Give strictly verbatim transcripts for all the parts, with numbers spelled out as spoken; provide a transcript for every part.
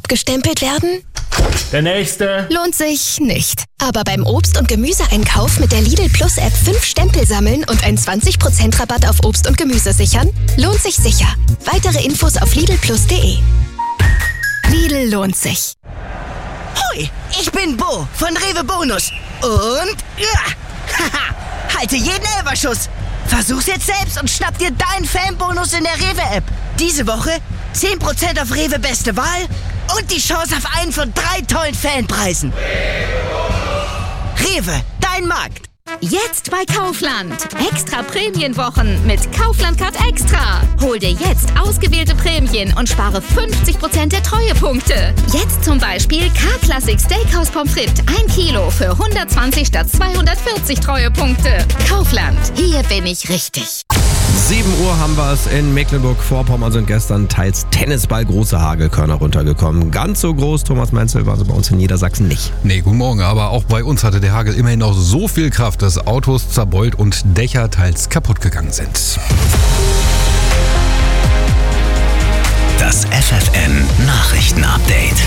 abgestempelt werden? Der nächste. Lohnt sich nicht. Aber beim Obst- und Gemüseeinkauf mit der Lidl Plus App fünf Stempel sammeln und einen zwanzig Prozent Rabatt auf Obst und Gemüse sichern? Lohnt sich sicher. Weitere Infos auf lidl plus punkt de. Lidl lohnt sich. Hui, ich bin Bo von Rewe Bonus. Und ja, haha, halte jeden Elferschuss. Versuch's jetzt selbst und schnapp dir deinen Fanbonus in der Rewe-App. Diese Woche zehn Prozent auf Rewe Beste Wahl und die Chance auf einen von drei tollen Fanpreisen. Rewe, dein Markt. Jetzt bei Kaufland. Extra Prämienwochen mit Kaufland Card Extra. Hol dir jetzt ausgewählte Prämien und spare fünfzig Prozent der Treuepunkte. Jetzt zum Beispiel K-Classic Steakhouse Pommes frites ein Kilo für hundertzwanzig statt zweihundertvierzig Treuepunkte. Kaufland, hier bin ich richtig. sieben Uhr haben wir es in Mecklenburg-Vorpommern, sind gestern teils Tennisball-große Hagelkörner runtergekommen. Ganz so groß, Thomas Menzel, war sie bei uns in Niedersachsen nicht. Nee, guten Morgen, aber auch bei uns hatte der Hagel immerhin noch so viel Kraft, dass Autos zerbeult und Dächer teils kaputt gegangen sind. Das F F N-Nachrichten-Update.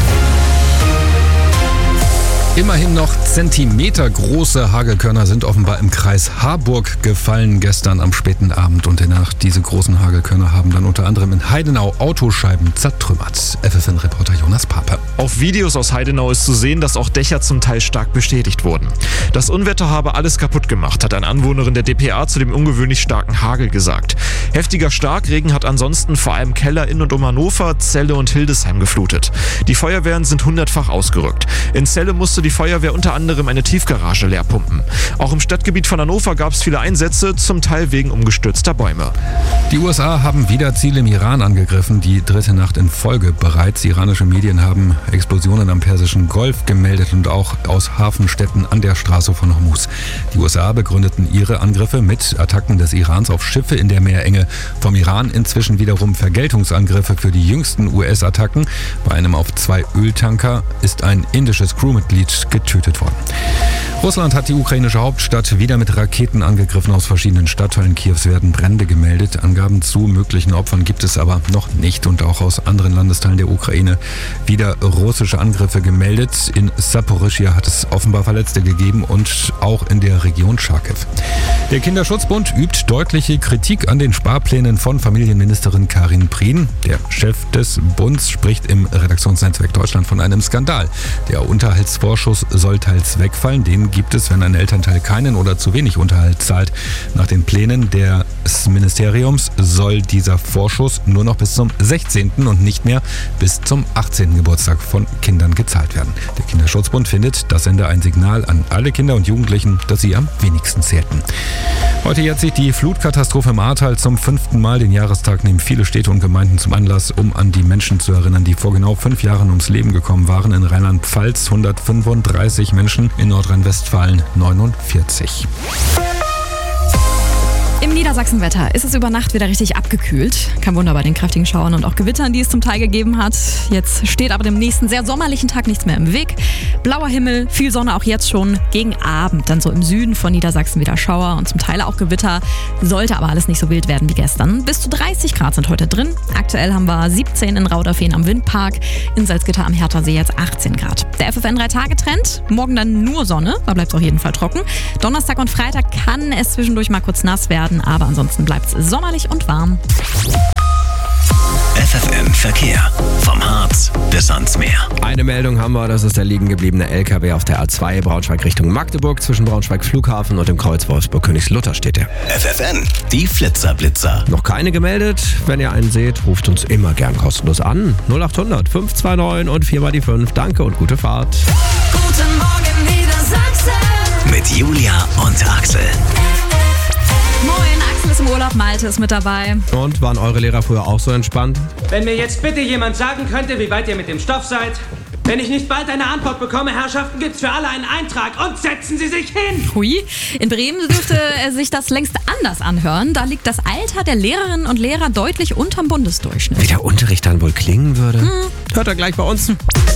Immerhin noch zentimetergroße Hagelkörner sind offenbar im Kreis Harburg gefallen gestern am späten Abend und danach diese großen Hagelkörner haben dann unter anderem in Heidenau Autoscheiben zertrümmert. F F N-Reporter Jonas Pape. Auf Videos aus Heidenau ist zu sehen, dass auch Dächer zum Teil stark beschädigt wurden. Das Unwetter habe alles kaputt gemacht, hat eine Anwohnerin der D P A zu dem ungewöhnlich starken Hagel gesagt. Heftiger Starkregen hat ansonsten vor allem Keller in und um Hannover, Celle und Hildesheim geflutet. Die Feuerwehren sind hundertfach ausgerückt. In Celle musste die Feuerwehr unter anderem eine Tiefgarage leer pumpen. Auch im Stadtgebiet von Hannover gab es viele Einsätze, zum Teil wegen umgestürzter Bäume. Die U S A haben wieder Ziele im Iran angegriffen, die dritte Nacht in Folge bereits. Iranische Medien haben Explosionen am Persischen Golf gemeldet und auch aus Hafenstädten an der Straße von Hormuz. Die U S A begründeten ihre Angriffe mit Attacken des Irans auf Schiffe in der Meerenge. Vom Iran inzwischen wiederum Vergeltungsangriffe für die jüngsten U S-Attacken. Bei einem auf zwei Öltanker ist ein indisches Crewmitglied getötet worden. Russland hat die ukrainische Hauptstadt wieder mit Raketen angegriffen. Aus verschiedenen Stadtteilen Kiews werden Brände gemeldet. Angaben zu möglichen Opfern gibt es aber noch nicht. Und auch aus anderen Landesteilen der Ukraine wieder russische Angriffe gemeldet. In Saporischschja hat es offenbar Verletzte gegeben und auch in der Region Charkiw. Der Kinderschutzbund übt deutliche Kritik an den Sparplänen von Familienministerin Karin Prien. Der Chef des Bunds spricht im Redaktionsnetzwerk Deutschland von einem Skandal. Der Unterhaltsvorschuss soll teils wegfallen. Den gibt es, wenn ein Elternteil keinen oder zu wenig Unterhalt zahlt. Nach den Plänen des Ministeriums soll dieser Vorschuss nur noch bis zum sechzehnten und nicht mehr bis zum achtzehnten Geburtstag von Kindern gezahlt werden. Der Kinderschutzbund findet, das sende ein Signal an alle Kinder und Jugendlichen, dass sie am wenigsten zählten. Heute jährt sich die Flutkatastrophe im Ahrtal zum fünften Mal. Den Jahrestag nehmen viele Städte und Gemeinden zum Anlass, um an die Menschen zu erinnern, die vor genau fünf Jahren ums Leben gekommen waren. In Rheinland-Pfalz hundertfünfunddreißig Menschen, in Nordrhein-Westfalen neunundvierzig. Im Niedersachsenwetter ist es über Nacht wieder richtig abgekühlt. Kein Wunder bei den kräftigen Schauern und auch Gewittern, die es zum Teil gegeben hat. Jetzt steht aber dem nächsten sehr sommerlichen Tag nichts mehr im Weg. Blauer Himmel, viel Sonne auch jetzt schon. Gegen Abend dann so im Süden von Niedersachsen wieder Schauer und zum Teil auch Gewitter. Sollte aber alles nicht so wild werden wie gestern. Bis zu dreißig Grad sind heute drin. Aktuell haben wir siebzehn in Rauderfehn am Windpark. In Salzgitter am Herthasee jetzt achtzehn Grad. Der F F N drei Tage Trend. Morgen dann nur Sonne. Da bleibt es auf jeden Fall trocken. Donnerstag und Freitag kann es zwischendurch mal kurz nass werden. Aber ansonsten bleibt es sommerlich und warm. F F N Verkehr. Vom Harz bis ans Meer. Eine Meldung haben wir, das ist der liegen gebliebene L K W auf der A zwei Braunschweig Richtung Magdeburg. Zwischen Braunschweig Flughafen und dem Kreuz Wolfsburg-Königslutter steht der. F F N, die Flitzer-Blitzer. Noch keine gemeldet? Wenn ihr einen seht, ruft uns immer gern kostenlos an. null acht hundert fünf zwei neun und vier mal die fünf. Danke und gute Fahrt. Guten Morgen Niedersachsen. Mit Julia und Axel. Moin, Axel ist im Urlaub, Malte ist mit dabei. Und waren eure Lehrer früher auch so entspannt? Wenn mir jetzt bitte jemand sagen könnte, wie weit ihr mit dem Stoff seid. Wenn ich nicht bald eine Antwort bekomme, Herrschaften, gibt's für alle einen Eintrag und setzen Sie sich hin! Hui, in Bremen dürfte sich das längst anders anhören. Da liegt das Alter der Lehrerinnen und Lehrer deutlich unterm Bundesdurchschnitt. Wie der Unterricht dann wohl klingen würde? Hm. Hört er gleich bei uns.